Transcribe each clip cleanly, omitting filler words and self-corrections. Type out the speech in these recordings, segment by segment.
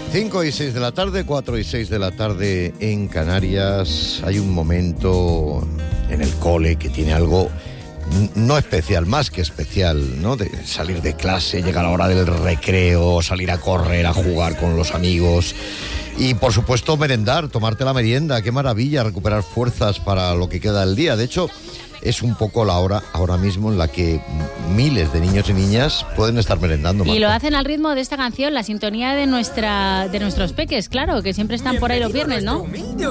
5 y 6 de la tarde, 4 y 6 de la tarde en Canarias. Hay un momento en el cole que tiene algo no especial, más que especial, ¿no? De salir de clase, llegar a la hora del recreo, salir a correr, a jugar con los amigos y, por supuesto, merendar, tomarte la merienda. Qué maravilla recuperar fuerzas para lo que queda del día. De hecho, es un poco la hora ahora mismo en la que miles de niños y niñas pueden estar merendando. Y lo hacen al ritmo de esta canción, la sintonía de nuestros peques, claro, que siempre están por ahí los viernes, ¿no?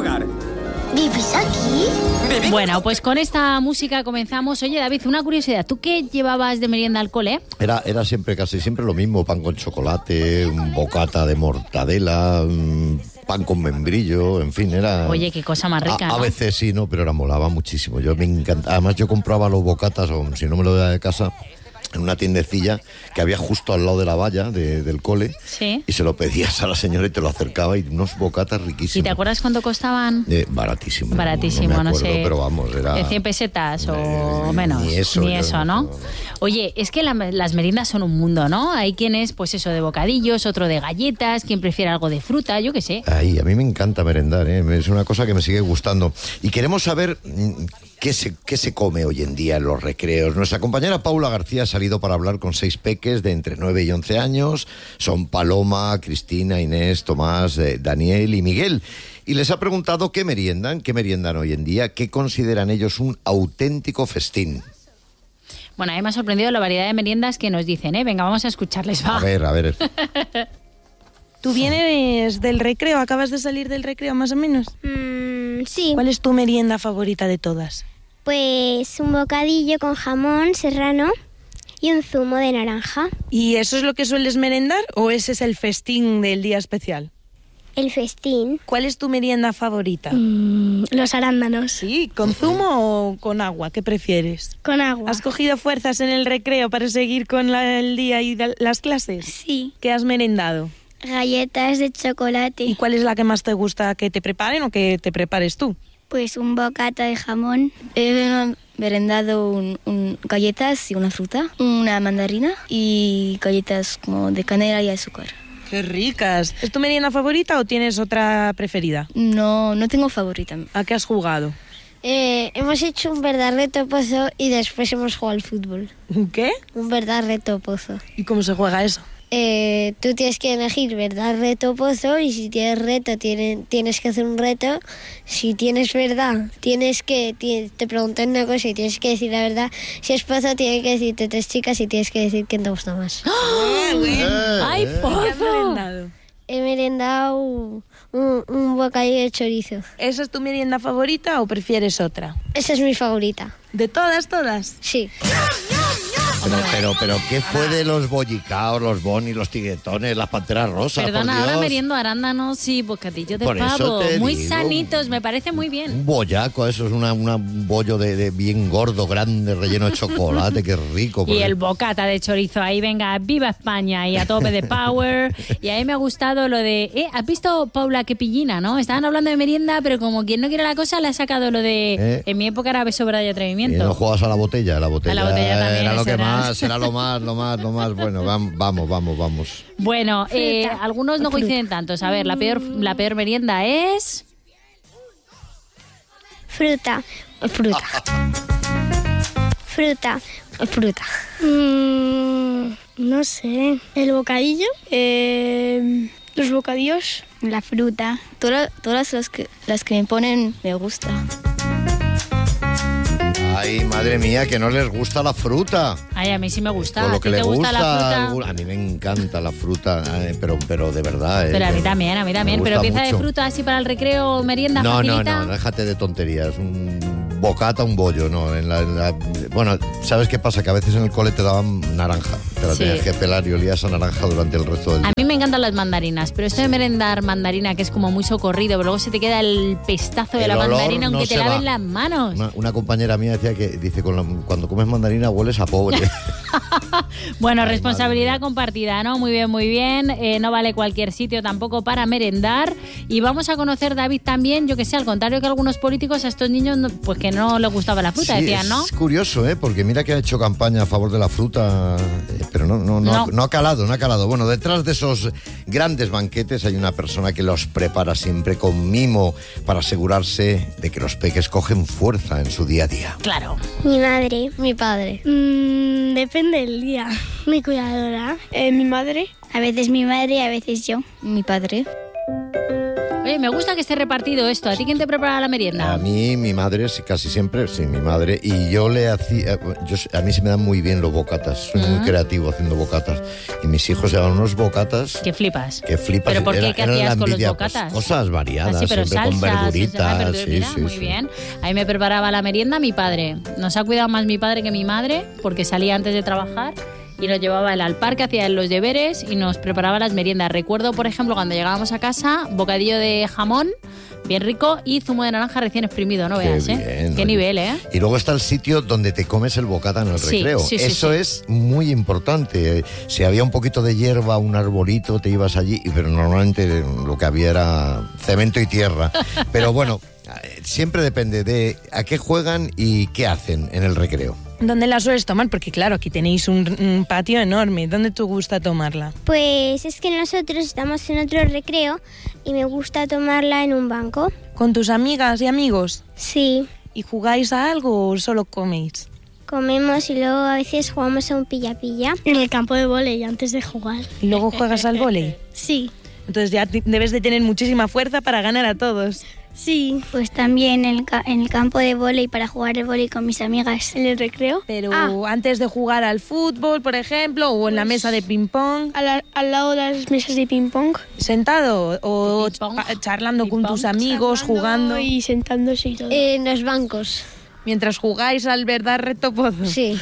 ¿Vivís aquí? Bueno, pues con esta música comenzamos. Oye, David, una curiosidad. ¿Tú qué llevabas de merienda al cole? Era siempre, casi siempre lo mismo. Pan con chocolate, un bocata de mortadela, pan con membrillo, en fin, era... Oye, qué cosa más rica, A ¿no? veces sí, ¿no? Pero molaba muchísimo. Yo me encanta. Además, yo compraba los bocatas, o si no me lo daba de casa, en una tiendecilla que había justo al lado de la valla del cole. Sí. Y se lo pedías a la señora y te lo acercaba, y unos bocatas riquísimos. ¿Y te acuerdas cuánto costaban? Baratísimo. Baratísimo, no me acuerdo, sé. Pero vamos, era... ¿De 100 pesetas o menos? Ni eso, ¿no? Oye, es que las meriendas son un mundo, ¿no? Hay quienes, pues eso, de bocadillos, otro de galletas, quien prefiere algo de fruta, yo qué sé. Ay, a mí me encanta merendar, ¿eh? Es una cosa que me sigue gustando. Y queremos saber qué se come hoy en día en los recreos. Nuestra compañera Paula García ha salido para hablar con 6 peques de entre 9 y 11 años. Son Paloma, Cristina, Inés, Tomás, Daniel y Miguel. Y les ha preguntado qué meriendan hoy en día, qué consideran ellos un auténtico festín. Bueno, a mí me ha sorprendido la variedad de meriendas que nos dicen, ¿eh? Venga, vamos a escucharles, va. A ver. ¿Tú vienes del recreo? ¿Acabas de salir del recreo más o menos? Sí. ¿Cuál es tu merienda favorita de todas? Pues un bocadillo con jamón serrano y un zumo de naranja. ¿Y eso es lo que sueles merendar o ese es el festín del día especial? El festín. ¿Cuál es tu merienda favorita? Los arándanos. Sí, ¿con zumo o con agua? ¿Qué prefieres? Con agua. ¿Has cogido fuerzas en el recreo para seguir con el día y las clases? Sí. ¿Qué has merendado? Galletas de chocolate. ¿Y cuál es la que más te gusta que te preparen o que te prepares tú? Pues un bocata de jamón. He merendado galletas y una fruta, una mandarina y galletas como de canela y azúcar. ¡Qué ricas! ¿Es tu merienda favorita o tienes otra preferida? No tengo favorita. ¿A qué has jugado? Hemos hecho un verdad reto pozo y después hemos jugado al fútbol. ¿Qué? Un verdad reto pozo. ¿Y cómo se juega eso? Tú tienes que elegir verdad, reto, pozo, y si tienes reto tienes que hacer un reto. Si tienes verdad, te preguntan una cosa y tienes que decir la verdad. Si es pozo, tienes que decirte 3 chicas y tienes que decir quién te gusta más. ¡Ay, ¿Qué has pozo! merendado? He merendado un bocadillo de chorizo. ¿Esa es tu merienda favorita o prefieres otra? Esa es mi favorita. ¿De todas? Sí. Pero ¿qué fue de los bollicaos, los bonis, los tiguetones, las panteras rosas? Perdona, por Dios? ahora meriendo arándanos y bocadillos de Por eso pavo. te Muy digo. sanitos, me parece muy bien. Un bollaco, eso es un bollo de bien gordo, grande, relleno de chocolate, qué rico. Y el bocata de chorizo, ahí venga, viva España y a tope de power. Y a mí me ha gustado lo de... ¿has visto Paula qué pillina, no? Estaban hablando de merienda, pero como quien no quiere la cosa, le ha sacado lo de... En mi época era beso, verdad y Y atrevimiento. no juegas a la botella, la botella. A la botella también, era lo que eso era. más, era lo más. Bueno, vamos. Bueno, algunos no coinciden tantos. A ver, la peor merienda es... Fruta. No sé. ¿El bocadillo? Los bocadillos. La fruta. Todas las que me ponen me gusta. Ay, madre mía, que no les gusta la fruta. Ay, a mí sí me gusta. Por ¿A lo ti que te le gusta la fruta? A mí me encanta la fruta, pero de verdad. Pero a mí también. Me Pero gusta pieza de mucho. fruta así para el recreo, merienda facilita. No, déjate de tonterías. Un bocata, un bollo, no. Bueno, ¿sabes qué pasa? Que a veces en el cole te daban naranja. Te la Sí. tenías que pelar y olías a naranja durante el resto del día. A mí me encantan las mandarinas, pero esto de merendar mandarina, que es como muy socorrido, pero luego se te queda el pestazo de El la olor mandarina aunque no te se laven va. las manos. Una compañera mía decía que, cuando comes mandarina hueles a pobre. Bueno, responsabilidad compartida, ¿no? Muy bien, muy bien. No vale cualquier sitio tampoco para merendar. Y vamos a conocer, David, también, yo que sé, al contrario que algunos políticos, a estos niños pues que no les gustaba la fruta, sí, decían, ¿no? Es curioso, porque mira que ha hecho campaña a favor de la fruta, pero no ha calado, no ha calado. Bueno, detrás de esos grandes banquetes hay una persona que los prepara siempre con mimo para asegurarse de que los peques cogen fuerza en su día a día. Claro. Mi madre. Mi padre. Depende del día. Mi cuidadora. Mi madre. A veces mi madre, a veces yo. Mi padre. Oye, me gusta que esté repartido esto. ¿A ti quién te prepara la merienda? A mí, mi madre, casi siempre, sí, mi madre. Y yo le hacía... a mí se me dan muy bien los bocatas. Soy muy creativo haciendo bocatas. Y mis hijos llevan unos bocatas... ¿Qué flipas? Que flipas. ¿Pero por qué? ¿Qué hacías con los bocatas? Pues, cosas variadas, así, pero siempre salsas, con verduritas. Sí, muy bien. Ahí me preparaba la merienda mi padre. Nos ha cuidado más mi padre que mi madre, porque salía antes de trabajar y nos llevaba él al parque, hacía los deberes y nos preparaba las meriendas. Recuerdo, por ejemplo, cuando llegábamos a casa, bocadillo de jamón, bien rico, y zumo de naranja recién exprimido, no veas, bien, Qué nivel, Y luego está el sitio donde te comes el bocata en el recreo. Eso es muy importante. Si había un poquito de hierba, un arbolito, te ibas allí, pero normalmente lo que había era cemento y tierra. Pero bueno, siempre depende de a qué juegan y qué hacen en el recreo. ¿Dónde la sueles tomar? Porque claro, aquí tenéis un patio enorme. ¿Dónde te gusta tomarla? Pues es que nosotros estamos en otro recreo y me gusta tomarla en un banco. ¿Con tus amigas y amigos? Sí. ¿Y jugáis a algo o solo coméis? Comemos y luego a veces jugamos a un pilla-pilla. En el campo de vóley antes de jugar. ¿Y luego juegas al vóley? Sí. Entonces ya debes de tener muchísima fuerza para ganar a todos. Sí. Pues también en el campo de vóley para jugar el vóley con mis amigas. ¿En el recreo? Pero antes de jugar al fútbol, por ejemplo, o en la mesa de ping-pong. Al lado de las mesas de ping-pong. ¿Sentado o charlando con tus amigos, jugando? Y sentándose y todo. En los bancos. Mientras jugáis al verdad reto pozo. Sí.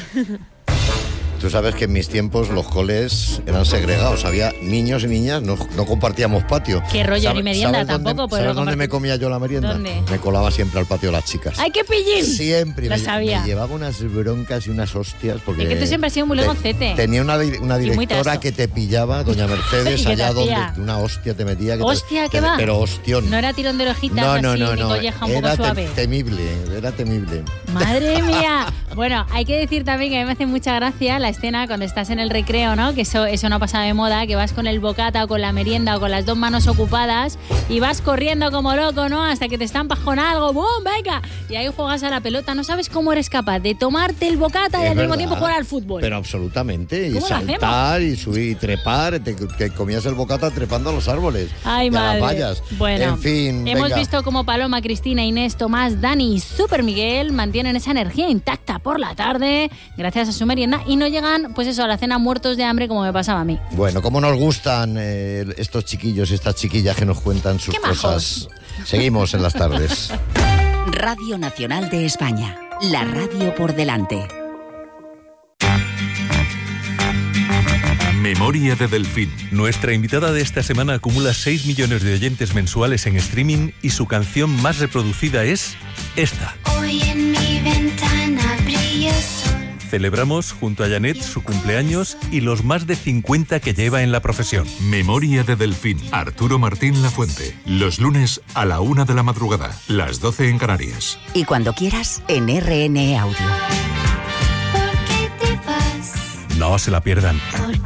Tú sabes que en mis tiempos los coles eran segregados, había niños y niñas, no compartíamos patio. Qué rollo, ni merienda tampoco. ¿Sabes dónde me comía yo la merienda? ¿Dónde? Me colaba siempre al patio de las chicas. ¡Ay, qué pillín! Siempre. Lo sabía. Me llevaba unas broncas y unas hostias. Porque es que tú siempre has sido muy legoncete. Tenía una directora que te pillaba, doña Mercedes, allá donde una hostia te metía. ¿Hostia, qué va? Pero hostión. No era tirón de orejitas ni colleja un poco suave. Era temible. ¡Madre mía! Bueno, hay que decir también que a mí me hace mucha gracia la escena cuando estás en el recreo, ¿no? Que eso no pasa de moda, que vas con el bocata o con la merienda o con las dos manos ocupadas y vas corriendo como loco, ¿no? Hasta que te estampas con algo, ¡bum! ¡Venga! Y ahí juegas a la pelota. No sabes cómo eres capaz de tomarte el bocata y al mismo tiempo jugar al fútbol. Pero absolutamente. Y ¿Cómo saltar y subir y trepar. Te comías el bocata trepando a los árboles. ¡Ay, madre! A las vallas. Bueno, en fin, hemos visto cómo Paloma, Cristina, Inés, Tomás, Dani y Super Miguel mantienen esa energía intacta por la tarde gracias a su merienda y no llegan, pues eso, a la cena muertos de hambre como me pasaba a mí. Bueno, como nos gustan estos chiquillos y estas chiquillas que nos cuentan sus cosas. Seguimos en las tardes. Radio Nacional de España, la radio por delante. Memoria de Delfín. Nuestra invitada de esta semana acumula 6 millones de oyentes mensuales en streaming y su canción más reproducida es esta. Hoy en mi ventana brilla el sol. Celebramos junto a Janet su cumpleaños y los más de 50 que lleva en la profesión. Memoria de Delfín. Arturo Martín Lafuente. Los lunes a la 1 de la madrugada, las 12 en Canarias. Y cuando quieras, en RN Audio. ¿Por qué te vas? No se la pierdan. ¿Por